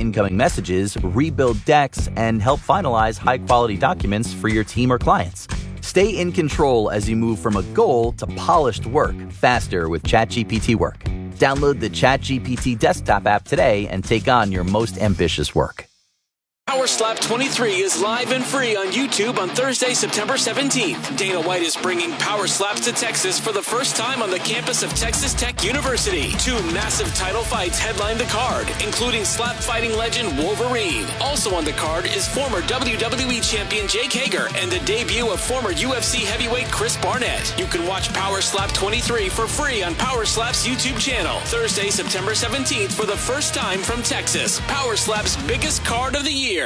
incoming messages, rebuild decks, and help finalize high-quality documents for your team or clients. Stay in control as you move from a goal to polished work faster with ChatGPT Work. Download the ChatGPT desktop app today and take on your most ambitious work. Power Slap 23 is live and free on YouTube on Thursday, September 17th. Dana White is bringing Power Slaps to Texas for the first time on the campus of Texas Tech University. 2 massive title fights headline the card, including slap fighting legend Wolverine. Also on the card is former WWE champion Jake Hager and the debut of former UFC heavyweight Chris Barnett. You can watch Power Slap 23 for free on Power Slap's YouTube channel. Thursday, September 17th for the first time from Texas. Power Slap's biggest card of the year.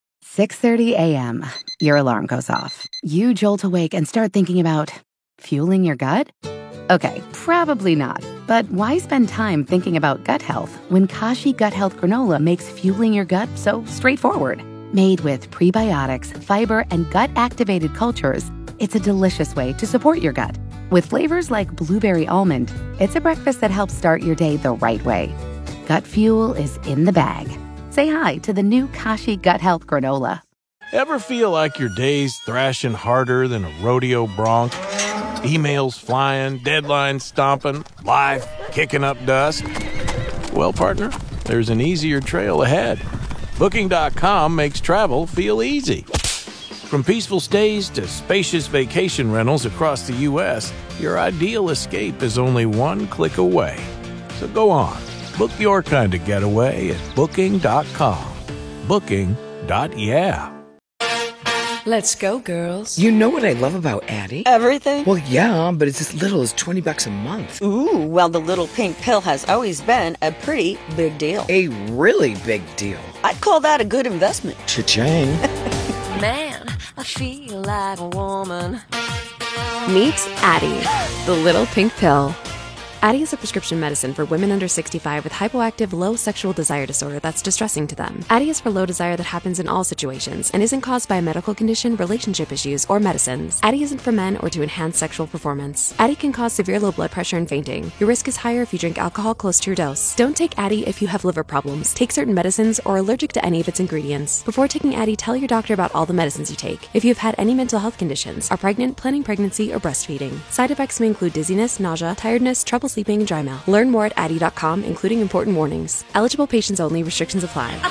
6:30 a.m. Your alarm goes off. You jolt awake and start thinking about fueling your gut? Okay, probably not. But why spend time thinking about gut health when Kashi Gut Health Granola makes fueling your gut so straightforward? Made with prebiotics, fiber, and gut-activated cultures, it's a delicious way to support your gut. With flavors like blueberry almond, it's a breakfast that helps start your day the right way. Gut fuel is in the bag. Say hi to the new Kashi Gut Health Granola. Ever feel like your day's thrashing harder than a rodeo bronc? Emails flying, deadlines stomping, life kicking up dust? Well, partner, there's an easier trail ahead. Booking.com makes travel feel easy. From peaceful stays to spacious vacation rentals across the U.S., your ideal escape is only one click away. So go on. Book your kind of getaway at Booking.com. Booking.yeah. Let's go, girls. You know what I love about Addie? Everything? Well, yeah, but it's as little as $20 a month. Ooh, well, the little pink pill has always been a pretty big deal. A really big deal. I'd call that a good investment. Cha-ching. Man, I feel like a woman. Meet Addie, the little pink pill. Addie is a prescription medicine for women under 65 with hypoactive low sexual desire disorder that's distressing to them. Addie is for low desire that happens in all situations and isn't caused by a medical condition, relationship issues, or medicines. Addie isn't for men or to enhance sexual performance. Addie can cause severe low blood pressure and fainting. Your risk is higher if you drink alcohol close to your dose. Don't take Addie if you have liver problems, take certain medicines, or are allergic to any of its ingredients. Before taking Addie, tell your doctor about all the medicines you take. If you have had any mental health conditions, are pregnant, planning pregnancy, or breastfeeding. Side effects may include dizziness, nausea, tiredness, trouble sleeping, and dry mouth. Learn more at Addie.com, including important warnings. Eligible patients only. Restrictions apply. I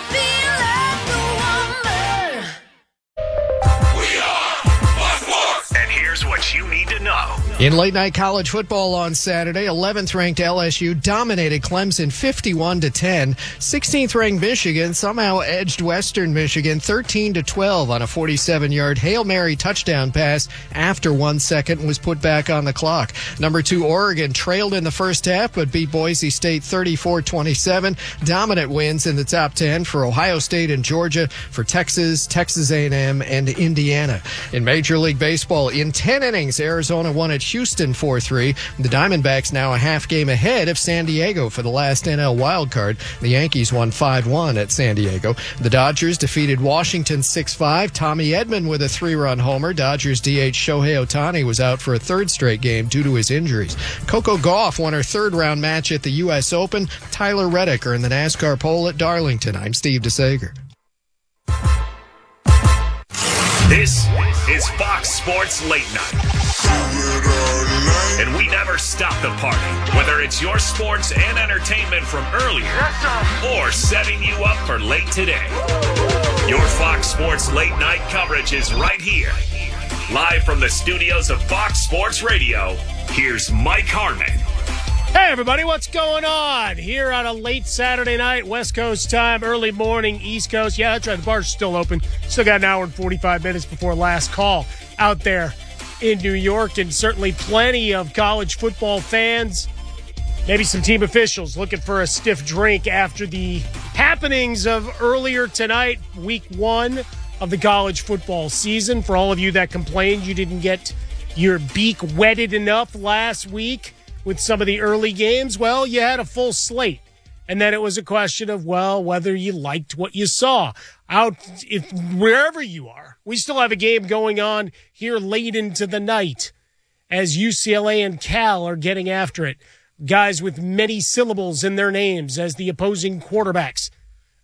feel like a woman. We are Fox Sports. And here's what you need to know. In late-night college football on Saturday, 11th-ranked LSU dominated Clemson 51-10. 16th-ranked Michigan somehow edged Western Michigan 13-12 on a 47-yard Hail Mary touchdown pass after 1 second was put back on the clock. Number 2 Oregon trailed in the first half but beat Boise State 34-27. Dominant wins in the top 10 for Ohio State and Georgia, for Texas, Texas A&M, and Indiana. In Major League Baseball, in 10 innings, Arizona won at Houston 4-3. The Diamondbacks now a half game ahead of San Diego for the last NL wildcard. The Yankees won 5-1 at San Diego. The Dodgers defeated Washington 6-5. Tommy Edman with a 3-run homer. Dodgers DH Shohei Ohtani was out for a third straight game due to his injuries. Coco Gauff won her third-round match at the U.S. Open. Tyler Reddick earned the NASCAR pole at Darlington. I'm Steve DeSager. This is Fox Sports Late Night. And we never stop the party, whether it's your sports and entertainment from earlier or setting you up for late today. Your Fox Sports Late Night coverage is right here. Live from the studios of Fox Sports Radio, here's Mike Harmon. Hey, everybody, what's going on? Here on a late Saturday night, West Coast time, early morning, East Coast. Yeah, that's right, the bar's still open. Still got an hour and 45 minutes before last call out there in New York, and certainly plenty of college football fans, maybe some team officials looking for a stiff drink after the happenings of earlier tonight, week 1 of the college football season. For all of you that complained you didn't get your beak wetted enough last week with some of the early games, well, you had a full slate. And then it was a question of, well, whether you liked what you saw out wherever you are. We still have a game going on here late into the night as UCLA and Cal are getting after it. Guys with many syllables in their names as the opposing quarterbacks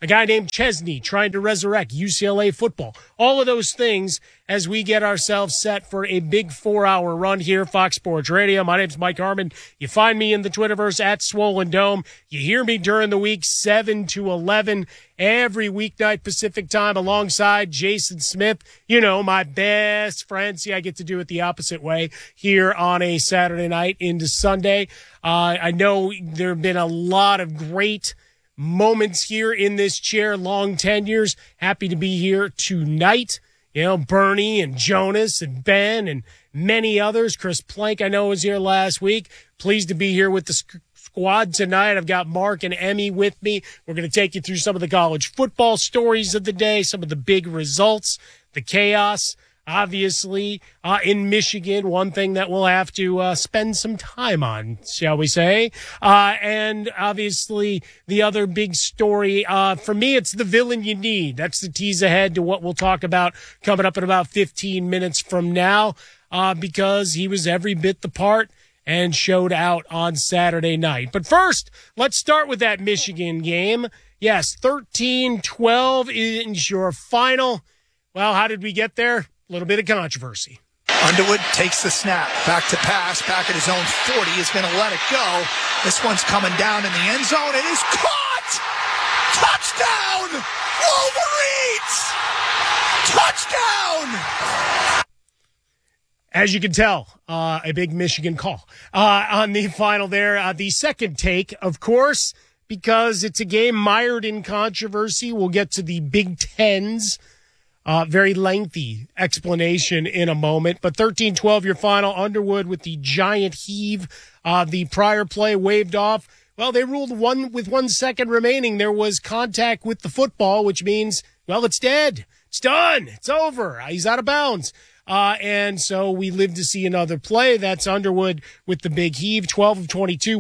A guy named Chesney trying to resurrect UCLA football. All of those things as we get ourselves set for a big 4-hour run here, Fox Sports Radio. My name's Mike Harmon. You find me in the Twitterverse at Swollen Dome. You hear me during the week, 7 to 11, every weeknight Pacific time alongside Jason Smith. You know, my best friend. See, I get to do it the opposite way here on a Saturday night into Sunday. I know there have been a lot of great moments here in this chair, long tenures. Happy to be here tonight. You know, Bernie and Jonas and Ben and many others. Chris Plank, I know, was here last week. Pleased to be here with the squad tonight. I've got Mark and Emmy with me. We're going to take you through some of the college football stories of the day, some of the big results, the chaos. Obviously, in Michigan, one thing that we'll have to spend some time on, shall we say. And obviously, the other big story, for me, it's the villain you need. That's the tease ahead to what we'll talk about coming up in about 15 minutes from now, because he was every bit the part and showed out on Saturday night. But first, let's start with that Michigan game. Yes, 13-12 is your final. Well, how did we get there? A little bit of controversy. Underwood takes the snap, back to pass, back at his own 40, is going to let it go. This one's coming down in the end zone. It is caught! Touchdown! Wolverines! Touchdown! As you can tell, a big Michigan call on the final there. The second take, of course, because it's a game mired in controversy. We'll get to the Big Ten's very lengthy explanation in a moment. But 13-12, your final. Underwood with the giant heave. The prior play waved off. Well, they ruled with 1 second remaining. There was contact with the football, which means, well, it's dead. It's done. It's over. He's out of bounds. And so we live to see another play. That's Underwood with the big heave. 12 of 22,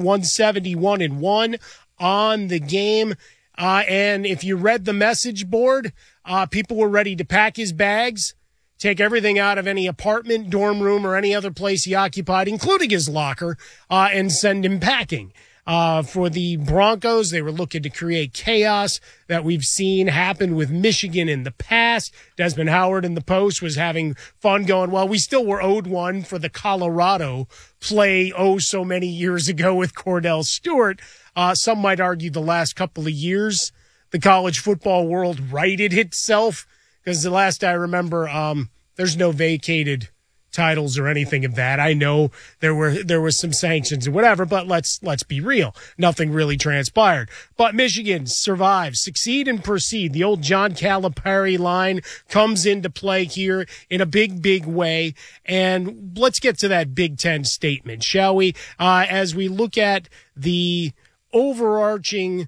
171-1 on the game. And if you read the message board, people were ready to pack his bags, take everything out of any apartment, dorm room, or any other place he occupied, including his locker, and send him packing. For the Broncos, they were looking to create chaos that we've seen happen with Michigan in the past. Desmond Howard in the Post was having fun going, well, we still were owed one for the Colorado play so many years ago with Cordell Stewart. Some might argue the last couple of years, the college football world righted itself, because the last I remember, there's no vacated titles or anything of that. I know there was some sanctions and whatever, but let's be real. Nothing really transpired. But Michigan survives, succeed and proceed. The old John Calipari line comes into play here in a big, big way. And let's get to that Big Ten statement, shall we? As we look at the overarching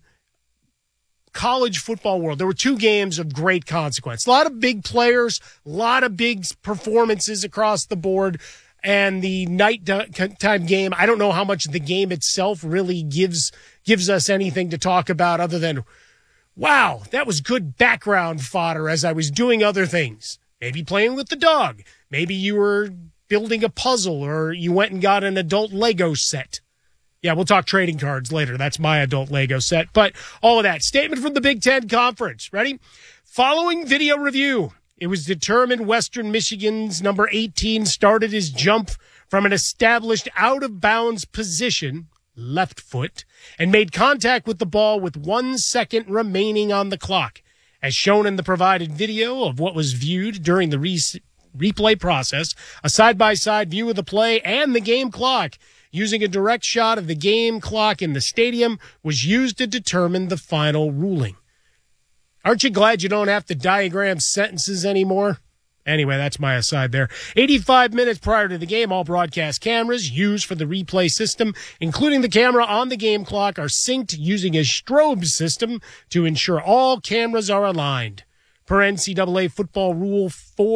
college football world, there were two games of great consequence. A lot of big players, a lot of big performances across the board, and the nighttime game, I don't know how much the game itself really gives us anything to talk about other than, wow, that was good background fodder as I was doing other things. Maybe playing with the dog. Maybe you were building a puzzle, or you went and got an adult Lego set. Yeah, we'll talk trading cards later. That's my adult Lego set. But all of that. Statement from the Big Ten Conference. Ready? Following video review, it was determined Western Michigan's number 18 started his jump from an established out-of-bounds position, left foot, and made contact with the ball with 1 second remaining on the clock. As shown in the provided video of what was viewed during the replay process, a side-by-side view of the play and the game clock, using a direct shot of the game clock in the stadium, was used to determine the final ruling. Aren't you glad you don't have to diagram sentences anymore? Anyway, that's my aside there. 85 minutes prior to the game, all broadcast cameras used for the replay system, including the camera on the game clock, are synced using a strobe system to ensure all cameras are aligned. Per NCAA football rule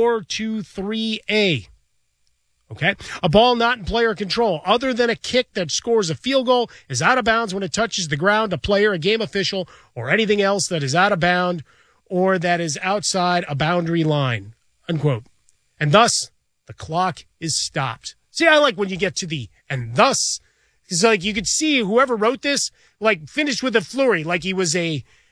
423A. Okay. A ball not in player control, other than a kick that scores a field goal, is out of bounds when it touches the ground, a player, a game official, or anything else that is out of bound or that is outside a boundary line. Unquote. And thus, the clock is stopped. See, I like when you get to the and thus. It's like you could see whoever wrote this, like, finished with a flurry, like he was a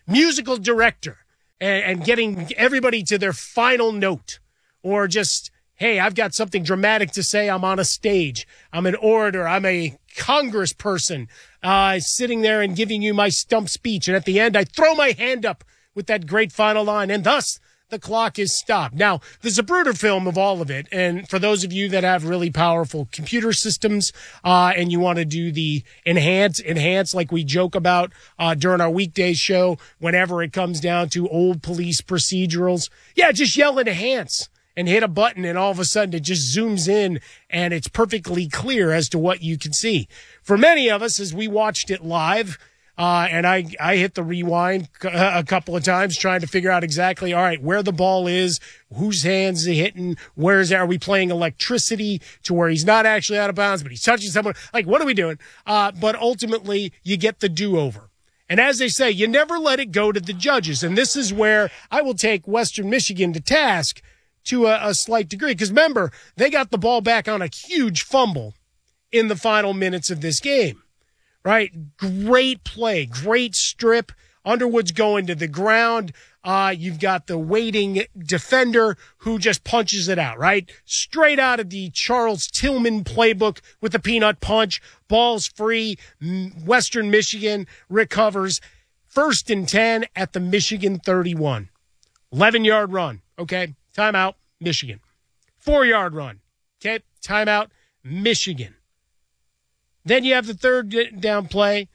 musical director and getting everybody to their final note, or just, hey, I've got something dramatic to say. I'm on a stage. I'm an orator. I'm a congressperson sitting there and giving you my stump speech. And at the end, I throw my hand up with that great final line, and thus the clock is stopped. Now, there's a Zapruder film of all of it, and for those of you that have really powerful computer systems and you want to do the enhance like we joke about during our weekdays show whenever it comes down to old police procedurals, yeah, just yell enhance and hit a button, and all of a sudden it just zooms in and it's perfectly clear as to what you can see. For many of us, as we watched it live, and I hit the rewind a couple of times trying to figure out exactly, all right, where the ball is, whose hands are hitting, are we playing electricity to where he's not actually out of bounds, but he's touching someone? Like, what are we doing? But ultimately, you get the do-over. And as they say, you never let it go to the judges. And this is where I will take Western Michigan to task to a slight degree. Because remember, they got the ball back on a huge fumble in the final minutes of this game. Right? Great play, great strip. Underwood's going to the ground. You've got the waiting defender who just punches it out, right? Straight out of the Charles Tillman playbook with the peanut punch. Ball's free. Western Michigan recovers. 1st and 10 at the Michigan 31. 11-yard run. Okay. Timeout, Michigan. 4-yard run. Okay. Timeout, Michigan. Then you have the 3rd down play.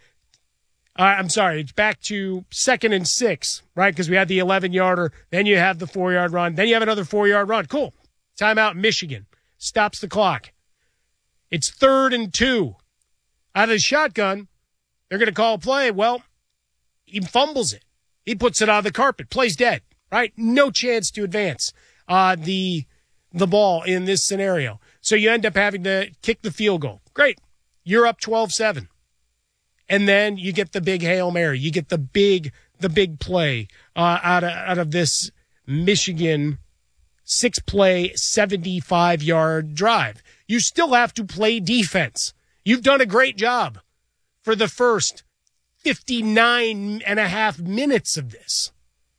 It's back to 2nd and 6, right? Because we had the 11-yarder. Then you have the 4-yard run. Then you have another 4-yard run. Cool. Timeout, Michigan. Stops the clock. It's 3rd and 2. Out of the shotgun, they're going to call a play. Well, he fumbles it. He puts it on the carpet. Plays dead, right? No chance to advance the ball in this scenario. So you end up having to kick the field goal. Great. You're up 12-7. And then you get the big Hail Mary. You get the big play out of this Michigan 6-play, 75-yard drive. You still have to play defense. You've done a great job for the first 59 and a half minutes of this.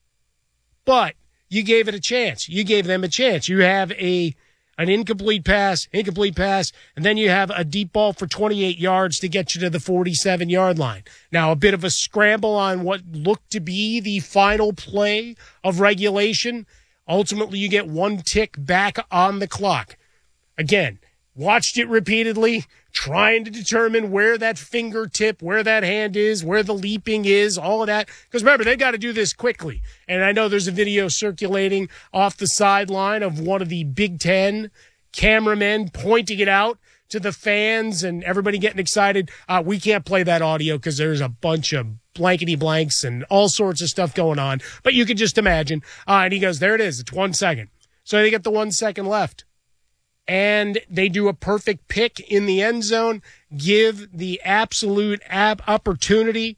But you gave it a chance. You gave them a chance. You have an incomplete pass, and then you have a deep ball for 28 yards to get you to the 47-yard line. Now, a bit of a scramble on what looked to be the final play of regulation. Ultimately, you get 1 tick back on the clock. Again, watched it repeatedly, trying to determine where that fingertip, where that hand is, where the leaping is, all of that. Because remember, they got to do this quickly. And I know there's a video circulating off the sideline of one of the Big Ten cameramen pointing it out to the fans and everybody getting excited. We can't play that audio because there's a bunch of blankety blanks and all sorts of stuff going on. But you can just imagine. And he goes, there it is. It's 1 second. So they get the 1 second left. And they do a perfect pick in the end zone, give the absolute opportunity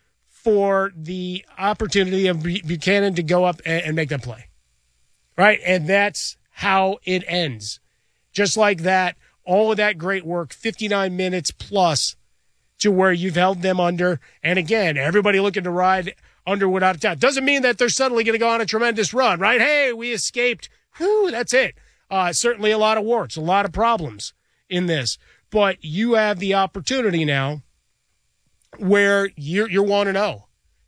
for the opportunity of Buchanan to go up and make that play. Right? And that's how it ends. Just like that, all of that great work, 59 minutes plus to where you've held them under. And again, everybody looking to ride Underwood out of town. Doesn't mean that they're suddenly going to go on a tremendous run, right? Hey, we escaped. Whew, that's it. Certainly a lot of warts, a lot of problems in this. But you have the opportunity now where you're 1-0.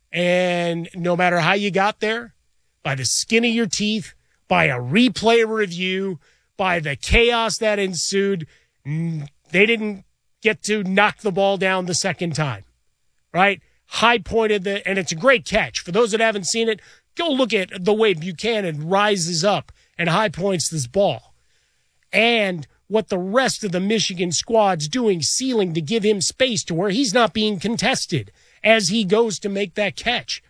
And no matter how you got there, by the skin of your teeth, by a replay review, by the chaos that ensued, they didn't get to knock the ball down the second time, right? High pointed, and it's a great catch. For those that haven't seen it, go look at the way Buchanan rises up and high points this ball. And what the rest of the Michigan squad's doing, sealing to give him space to where he's not being contested as he goes to make that catch.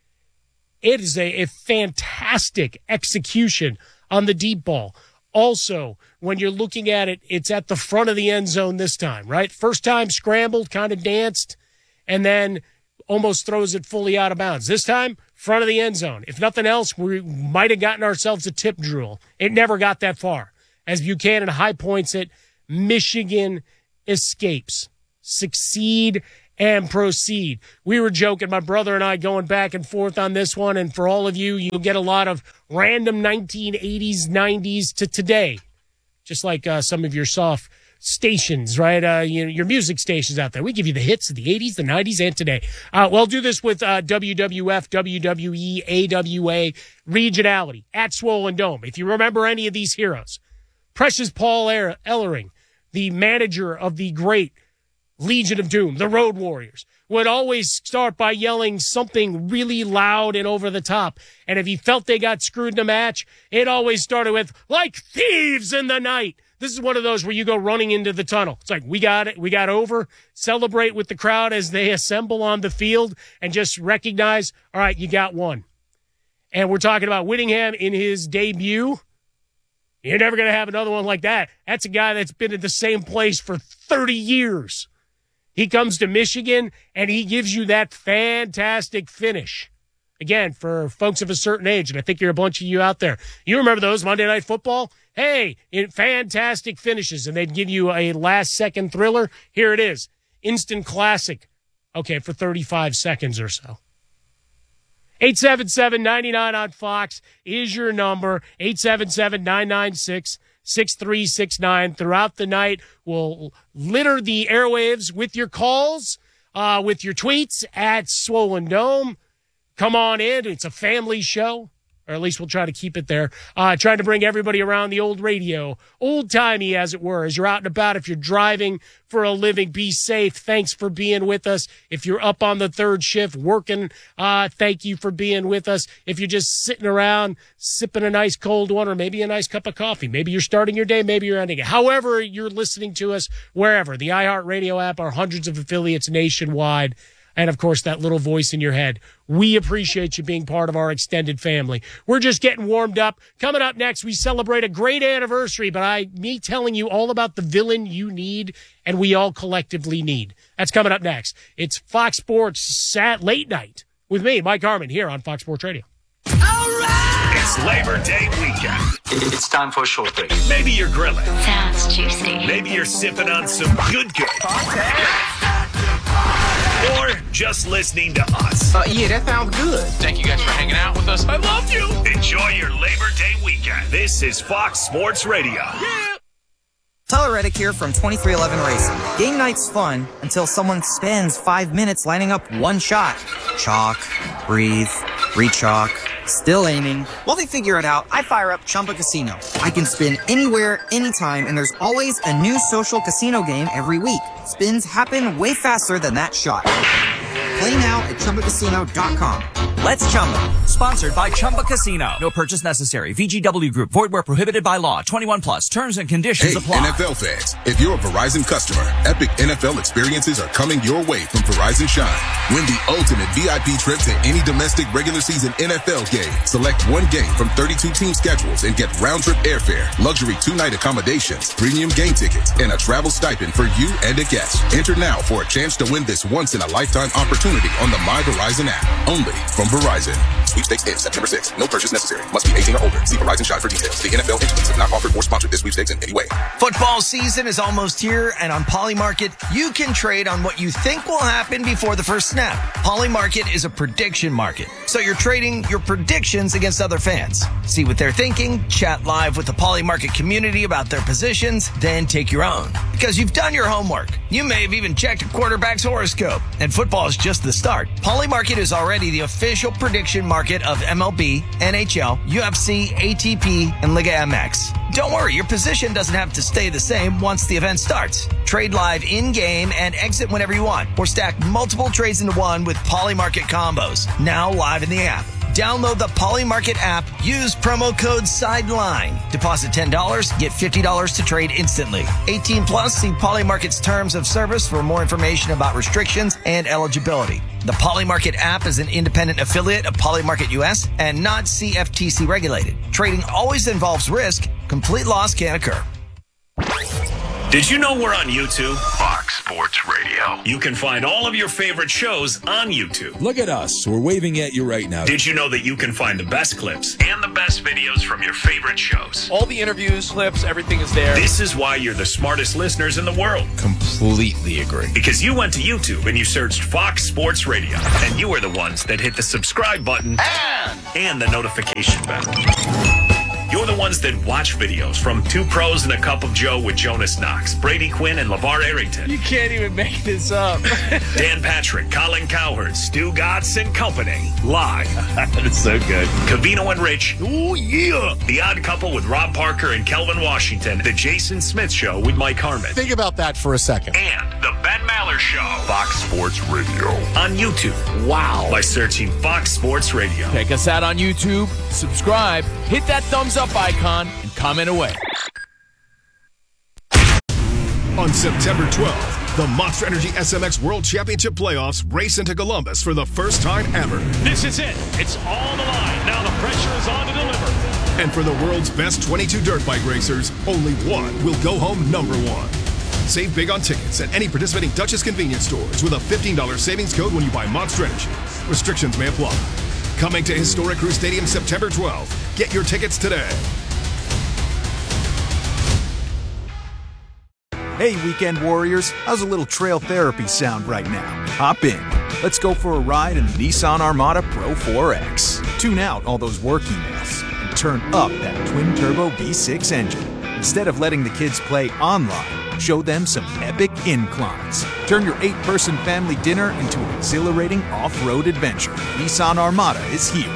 It is a fantastic execution on the deep ball. Also, when you're looking at it, it's at the front of the end zone this time, right? First time scrambled, kind of danced, and then almost throws it fully out of bounds. This time, front of the end zone. If nothing else, we might have gotten ourselves a tip drill. It never got that far. As Buchanan high points it, Michigan escapes, succeed, and proceed. We were joking, my brother and I, going back and forth on this one, and for all of you, you'll get a lot of random 1980s, 90s to today, just like some of your soft stations, right? Your music stations out there. We give you the hits of the 80s, the 90s, and today. We'll do this with WWF, WWE, AWA, regionality, at Swollen Dome. If you remember any of these heroes, Precious Paul Ellering, the manager of the great Legion of Doom, the Road Warriors, would always start by yelling something really loud and over the top. And if he felt they got screwed in a match, it always started with, like thieves in the night. This is one of those where you go running into the tunnel. It's like, we got it. We got over. Celebrate with the crowd as they assemble on the field and just recognize, all right, you got one. And we're talking about Whittingham in his debut. You're never going to have another one like that. That's a guy that's been at the same place for 30 years. He comes to Michigan, and he gives you that fantastic finish. Again, for folks of a certain age, and I think you're a bunch of you out there. You remember those Monday Night Football? Hey, fantastic finishes, and they'd give you a last-second thriller. Here it is. Instant classic. Okay, for 35 seconds or so. 877-99 on Fox is your number. 877-996-6369. Throughout the night, we'll litter the airwaves with your calls, with your tweets at Swollen Dome. Come on in. It's a family show, or at least we'll try to keep it there. Trying to bring everybody around the old radio, old-timey, as it were, as you're out and about. If you're driving for a living, be safe. Thanks for being with us. If you're up on the third shift working, thank you for being with us. If you're just sitting around sipping a nice cold one or maybe a nice cup of coffee, maybe you're starting your day, maybe you're ending it. However you're listening to us, wherever, the iHeartRadio app, our hundreds of affiliates nationwide, and, of course, that little voice in your head. We appreciate you being part of our extended family. We're just getting warmed up. Coming up next, we celebrate a great anniversary, but me telling you all about the villain you need and we all collectively need. That's coming up next. It's Fox Sports Late Night with me, Mike Harmon, here on Fox Sports Radio. All right! It's Labor Day weekend. It's time for a short break. Maybe you're grilling. Sounds juicy. Maybe you're sipping on some good. Or just listening to us. Yeah, that sounds good. Thank you guys for hanging out with us. I love you. Enjoy your Labor Day weekend. This is Fox Sports Radio. Yeah. Tyler Reddick here from 2311 Racing. Game night's fun until someone spends 5 minutes lining up one shot. Chalk, breathe, re-chalk, still aiming. While they figure it out, I fire up Chumba Casino. I can spin anywhere, anytime, and there's always a new social casino game every week. Spins happen way faster than that shot. Play now at ChumbaCasino.com. Let's Chumba. Sponsored by Chumba Casino. No purchase necessary. VGW Group. Void where prohibited by law. 21 plus. Terms and conditions apply. NFL fans, if you're a Verizon customer, epic NFL experiences are coming your way from Verizon Shine. Win the ultimate VIP trip to any domestic regular season NFL game. Select one game from 32 team schedules and get round-trip airfare, luxury 2-night accommodations, premium game tickets, and a travel stipend for you and a guest. Enter now for a chance to win this once-in-a-lifetime opportunity on the My Verizon app. Only from Verizon. Sweepstakes ends September 6th. No purchase necessary. Must be 18 or older. See Verizon Shine for details. The NFL entities have not offered or sponsored this sweepstakes in any way. Football season is almost here, and on Polymarket, you can trade on what you think will happen before the first snap. Polymarket is a prediction market, so you're trading your predictions against other fans. See what they're thinking, chat live with the Polymarket community about their positions, then take your own. Because you've done your homework. You may have even checked a quarterback's horoscope, and football is just the start. Polymarket is already the official prediction market of MLB, NHL, UFC, ATP, and Liga MX. Don't worry, your position doesn't have to stay the same once the event starts. Trade live in-game and exit whenever you want, or stack multiple trades into one with Polymarket combos. Now live in the app. Download the Polymarket app. Use promo code SIDELINE. Deposit $10. Get $50 to trade instantly. 18 plus. See Polymarket's terms of service for more information about restrictions and eligibility. The Polymarket app is an independent affiliate of Polymarket US and not CFTC regulated. Trading always involves risk. Complete loss can occur. Did you know we're on YouTube? Fox Sports Radio. You can find all of your favorite shows on YouTube. Look at us. We're waving at you right now. Did you know that you can find the best clips and the best videos from your favorite shows? All the interviews, clips, everything is there. This is why you're the smartest listeners in the world. Completely agree. Because you went to YouTube and you searched Fox Sports Radio, and you are the ones that hit the subscribe button and the notification bell. You're the ones that watch videos from Two Pros and a Cup of Joe with Jonas Knox, Brady Quinn, and LeVar Arrington. You can't even make this up. Dan Patrick, Colin Cowherd, Stu Gatz and Company. Live. That's so good. Cavino and Rich. Oh, yeah. The Odd Couple with Rob Parker and Kelvin Washington. The Jason Smith Show with Mike Harmon. Think about that for a second. And the Ben Maller Show. Fox Sports Radio. On YouTube. Wow. By searching Fox Sports Radio. Check us out on YouTube. Subscribe. Hit that thumbs up icon and comment away. On September 12th, the Monster Energy SMX World Championship Playoffs race into Columbus for the first time ever. This is it. It's all on the line. Now the pressure is on to deliver. And for the world's best 22 dirt bike racers, only one will go home number one. Save big on tickets at any participating Duchess convenience stores with a $15 savings code when you buy Monster Energy. Restrictions may apply. Coming to Historic Crew Stadium September 12th. Get your tickets today. Hey, Weekend Warriors. How's a little trail therapy sound right now? Hop in. Let's go for a ride in the Nissan Armada Pro 4X. Tune out all those work emails and turn up that twin-turbo V6 engine. Instead of letting the kids play online, show them some epic inclines. Turn your 8-person family dinner into an exhilarating off-road adventure. Nissan Armada is here.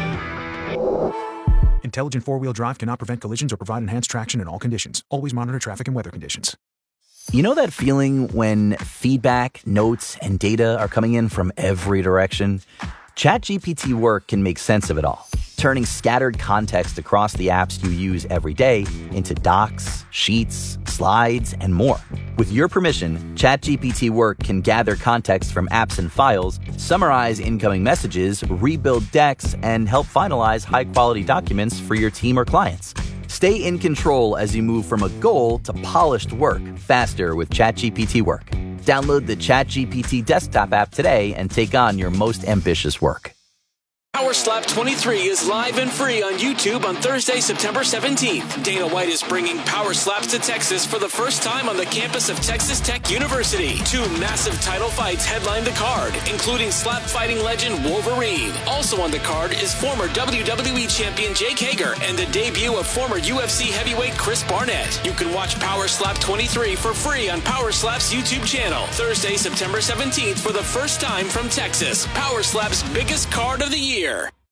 Intelligent four-wheel drive cannot prevent collisions or provide enhanced traction in all conditions. Always monitor traffic and weather conditions. You know that feeling when feedback, notes, and data are coming in from every direction? ChatGPT Work can make sense of it all, turning scattered context across the apps you use every day into docs, sheets, slides, and more. With your permission, ChatGPT Work can gather context from apps and files, summarize incoming messages, rebuild decks, and help finalize high-quality documents for your team or clients. Stay in control as you move from a goal to polished work faster with ChatGPT Work. Download the ChatGPT desktop app today and take on your most ambitious work. Power Slap 23 is live and free on YouTube on Thursday, September 17th. Dana White is bringing Power Slaps to Texas for the first time on the campus of Texas Tech University. 2 massive title fights headline the card, including slap fighting legend Wolverine. Also on the card is former WWE champion Jake Hager and the debut of former UFC heavyweight Chris Barnett. You can watch Power Slap 23 for free on Power Slap's YouTube channel. Thursday, September 17th for the first time from Texas. Power Slap's biggest card of the year.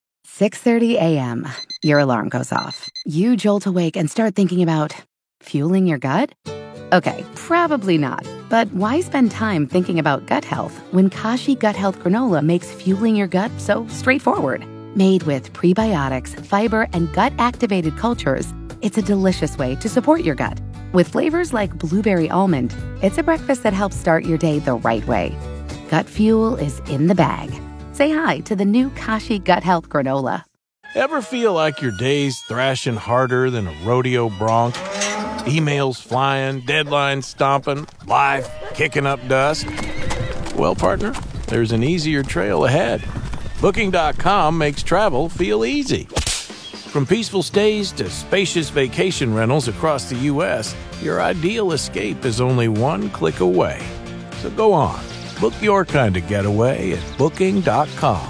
6:30 a.m. Your alarm goes off. You jolt awake and start thinking about fueling your gut? Okay, probably not. But why spend time thinking about gut health when Kashi Gut Health Granola makes fueling your gut so straightforward? Made with prebiotics, fiber, and gut-activated cultures, it's a delicious way to support your gut. With flavors like blueberry almond, it's a breakfast that helps start your day the right way. Gut fuel is in the bag. Say hi to the new Kashi Gut Health Granola. Ever feel like your day's thrashing harder than a rodeo bronc? Emails flying, deadlines stomping, life kicking up dust? Well, partner, there's an easier trail ahead. Booking.com makes travel feel easy. From peaceful stays to spacious vacation rentals across the U.S., your ideal escape is only one click away. So go on. Book your kind of getaway at Booking.com.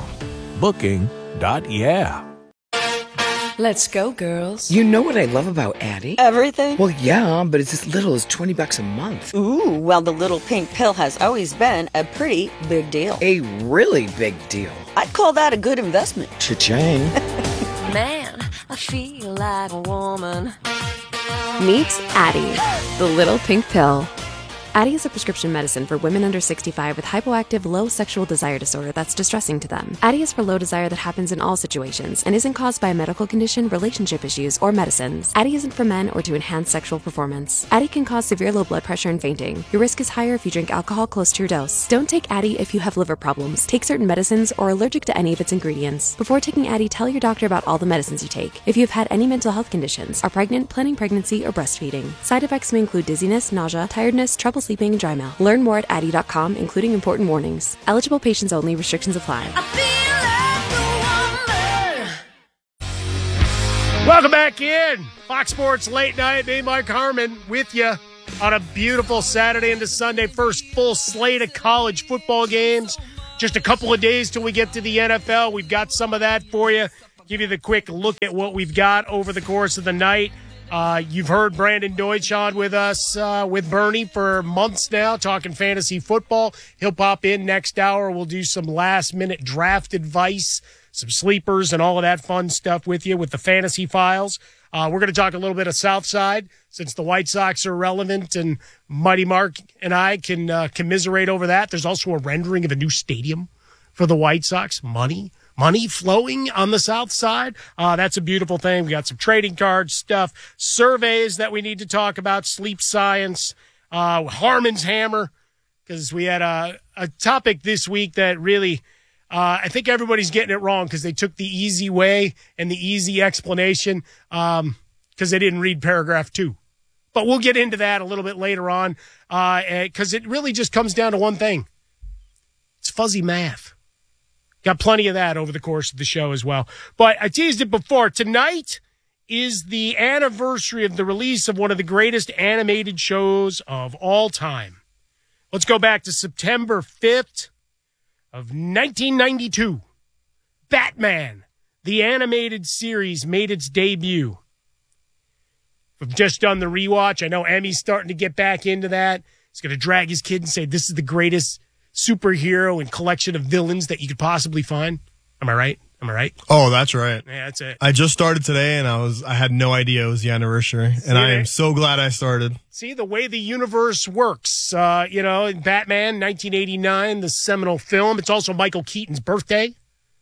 Booking.yeah. Let's go, girls. You know what I love about Addie? Everything? Well, yeah, but it's as little as $20 a month. Ooh, well, the little pink pill has always been a pretty big deal. A really big deal. I'd call that a good investment. Cha-ching. Man, I feel like a woman. Meet Addie, the little pink pill. Addie is a prescription medicine for women under 65 with hypoactive low sexual desire disorder that's distressing to them. Addie is for low desire that happens in all situations and isn't caused by a medical condition, relationship issues, or medicines. Addie isn't for men or to enhance sexual performance. Addie can cause severe low blood pressure and fainting. Your risk is higher if you drink alcohol close to your dose. Don't take Addie if you have liver problems, take certain medicines, or are allergic to any of its ingredients. Before taking Addie, tell your doctor about all the medicines you take. If you have had any mental health conditions, are pregnant, planning pregnancy, or breastfeeding. Side effects may include dizziness, nausea, tiredness, trouble trouble sleeping, and dry mouth. Learn more at Addy.com, including important warnings. Eligible patients only. Restrictions apply. Welcome back in. Fox Sports Late Night. Me, Mike Harmon, with you on a beautiful Saturday into Sunday. First full slate of college football games. Just a couple of days till we get to the NFL. We've got some of that for you. Give you the quick look at what we've got over the course of the night. You've heard Brandon Deutsch on with us with Bernie for months now, talking fantasy football. He'll pop in next hour. We'll do some last-minute draft advice, some sleepers, and all of that fun stuff with you with the Fantasy Files. We're going to talk a little bit of Southside since the White Sox are relevant, and Mighty Mark and I can commiserate over that. There's also a rendering of a new stadium for the White Sox. Money flowing on the South Side. That's a beautiful thing. We got some trading cards stuff, surveys that we need to talk about, sleep science, Harmon's Hammer, because we had a topic this week that really I think everybody's getting it wrong because they took the easy way and the easy explanation because they didn't read paragraph 2. But we'll get into that a little bit later on because it really just comes down to one thing. It's fuzzy math. Got plenty of that over the course of the show as well. But I teased it before. Tonight is the anniversary of the release of one of the greatest animated shows of all time. Let's go back to September 5th of 1992. Batman, the animated series, made its debut. We've just done the rewatch. I know Emmy's starting to get back into that. He's going to drag his kid and say, this is the greatest superhero and collection of villains that you could possibly find. Am I right? Oh, that's right. Yeah, that's it. I just started today, and I had no idea it was the anniversary, and I am so glad I started. See, the way the universe works, Batman, 1989, the seminal film. It's also Michael Keaton's birthday.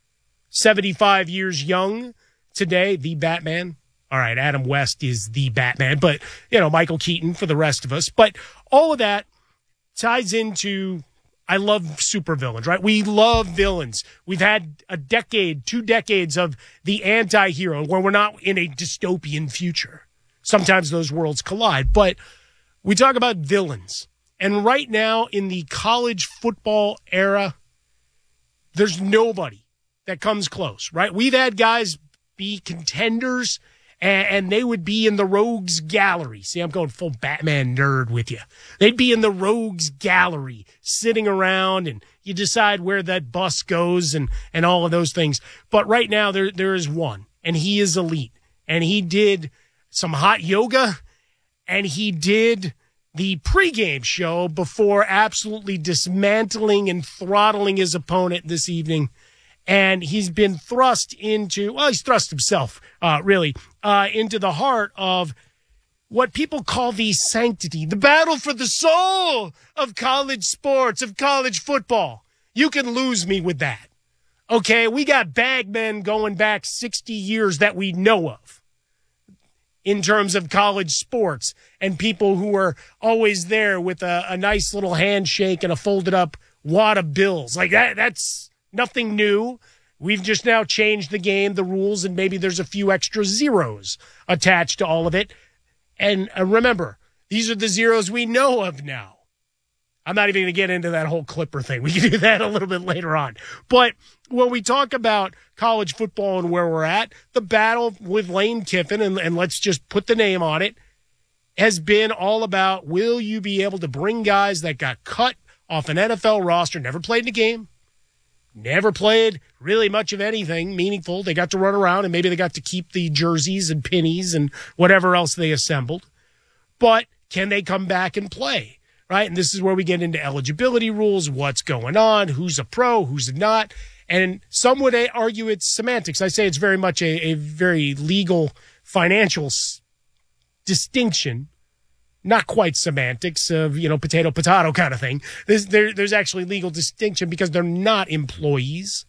75 years young today, the Batman. All right, Adam West is the Batman, but, Michael Keaton for the rest of us. But all of that ties into, I love supervillains, right? We love villains. We've had a decade, 2 decades of the anti-hero where we're not in a dystopian future. Sometimes those worlds collide, but we talk about villains. And right now in the college football era, there's nobody that comes close, right? We've had guys be contenders and they would be in the rogues gallery. See, I'm going full Batman nerd with you. They'd be in the rogues gallery sitting around and you decide where that bus goes and all of those things. But right now there is one, and he is elite. And he did some hot yoga, and he did the pregame show before absolutely dismantling and throttling his opponent this evening. And he's been thrust into, he's thrust himself, into the heart of what people call the sanctity, the battle for the soul of college sports, of college football. You can lose me with that. Okay, we got bagmen going back 60 years that we know of in terms of college sports, and people who are always there with a nice little handshake and a folded up wad of bills. Like that's nothing new. We've just now changed the game, the rules, and maybe there's a few extra zeros attached to all of it. And remember, these are the zeros we know of now. I'm not even going to get into that whole Clipper thing. We can do that a little bit later on. But when we talk about college football and where we're at, the battle with Lane Kiffin, and let's just put the name on it, has been all about, will you be able to bring guys that got cut off an NFL roster, never played in a game, never played really much of anything meaningful. They got to run around, and maybe they got to keep the jerseys and pennies and whatever else they assembled. But can they come back and play, right? And this is where we get into eligibility rules, what's going on, who's a pro, who's not. And some would argue it's semantics. I say it's very much a very legal financial distinction. Not quite semantics of, potato kind of thing. There's actually legal distinction because they're not employees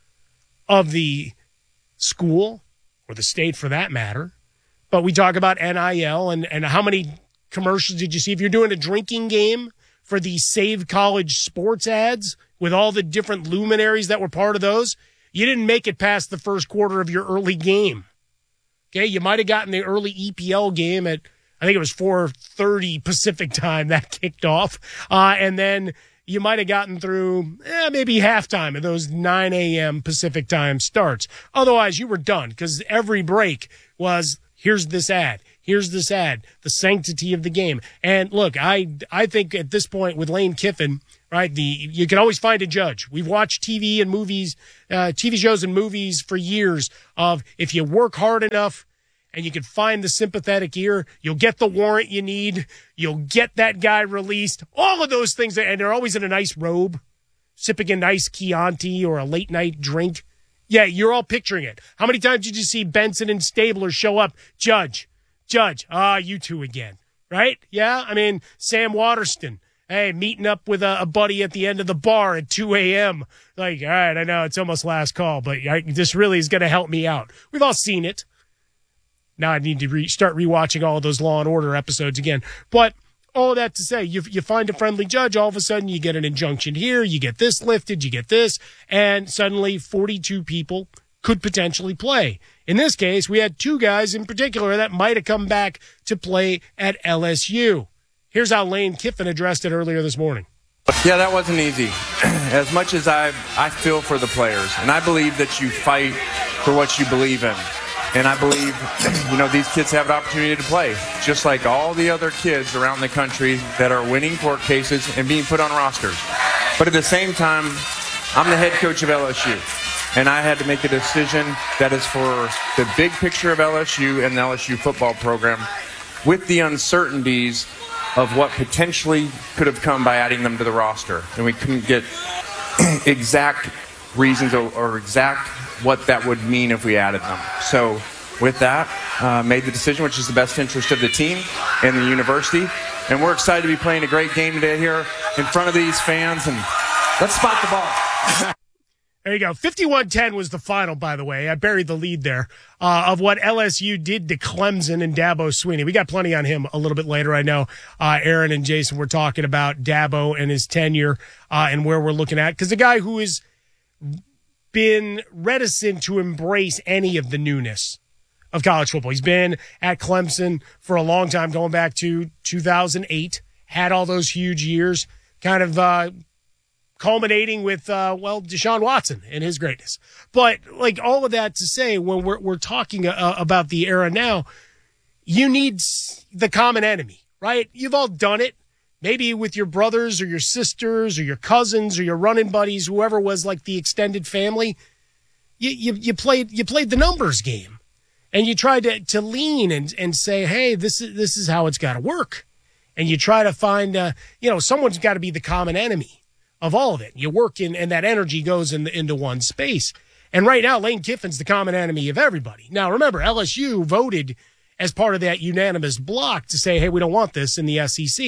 of the school or the state for that matter. But we talk about NIL and how many commercials did you see? If you're doing a drinking game for the Save College Sports ads with all the different luminaries that were part of those, you didn't make it past the first quarter of your early game. Okay, you might have gotten the early EPL game at I think it was 4:30 Pacific time that kicked off. And then you might have gotten through maybe halftime of those 9 a.m. Pacific time starts. Otherwise, you were done because every break was, here's this ad. Here's this ad, the sanctity of the game. And look, I think at this point with Lane Kiffin, right, you can always find a judge. We've watched TV and movies, TV shows and movies for years of if you work hard enough and you can find the sympathetic ear, you'll get the warrant you need, you'll get that guy released, all of those things. And they're always in a nice robe, sipping a nice Chianti or a late night drink. Yeah, you're all picturing it. How many times did you see Benson and Stabler show up? Judge, you two again, right? Yeah, I mean, Sam Waterston, hey, meeting up with a buddy at the end of the bar at 2 a.m. Like, all right, I know it's almost last call, but this really is going to help me out. We've all seen it. Now I need to start rewatching all of those Law & Order episodes again. But all that to say, you find a friendly judge, all of a sudden you get an injunction here, you get this lifted, you get this, and suddenly 42 people could potentially play. In this case, we had 2 guys in particular that might have come back to play at LSU. Here's how Lane Kiffin addressed it earlier this morning. Yeah, that wasn't easy. As much as I feel for the players, and I believe that you fight for what you believe in. And I believe, these kids have an opportunity to play, just like all the other kids around the country that are winning court cases and being put on rosters. But at the same time, I'm the head coach of LSU. And I had to make a decision that is for the big picture of LSU and the LSU football program with the uncertainties of what potentially could have come by adding them to the roster. And we couldn't get exact reasons or exact what that would mean if we added them. So with that, made the decision, which is the best interest of the team and the university. And we're excited to be playing a great game today here in front of these fans. And let's spot the ball. There you go. 51-10 was the final, by the way. I buried the lead there of what LSU did to Clemson and Dabo Swinney. We got plenty on him a little bit later. I know Aaron and Jason were talking about Dabo and his tenure and where we're looking at. Because the guy who has been reticent to embrace any of the newness of college football. He's been at Clemson for a long time, going back to 2008, had all those huge years, kind of culminating with, Deshaun Watson and his greatness. But like all of that to say, when we're talking about the era now, you need the common enemy, right? You've all done it. Maybe with your brothers or your sisters or your cousins or your running buddies, whoever was like the extended family. You played the numbers game, and you tried to lean and say, hey, this is how it's got to work. And you try to find, someone's got to be the common enemy of all of it. You work in, and that energy goes into one space. And right now, Lane Kiffin's the common enemy of everybody. Now, remember, LSU voted as part of that unanimous block to say, hey, we don't want this in the SEC.